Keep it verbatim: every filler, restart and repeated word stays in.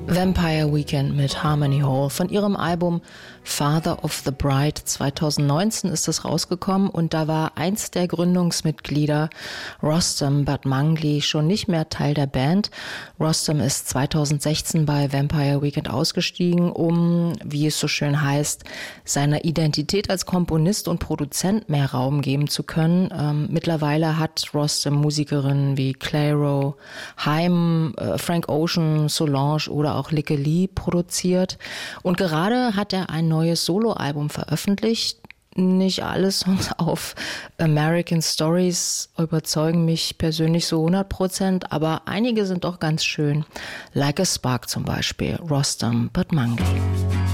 Vampire Weekend mit Harmony Hall. Von ihrem Album Father of the Bride zweitausendneunzehn ist es rausgekommen und da war eins der Gründungsmitglieder, Rostam Batmanglij, schon nicht mehr Teil der Band. Rostam ist zweitausendsechzehn bei Vampire Weekend ausgestiegen, um, wie es so schön heißt, seiner Identität als Komponist und Produzent mehr Raum geben zu können. Ähm, mittlerweile hat Rostam Musikerinnen wie Clairo, Haim, äh, Frank Ocean, Solange oder auch Lykke Li produziert. Und gerade hat er ein neues Soloalbum veröffentlicht. Nicht alle Songs auf American Stories überzeugen mich persönlich so hundert Prozent, aber einige sind doch ganz schön. Like a Spark zum Beispiel, Rostam Batmanglij.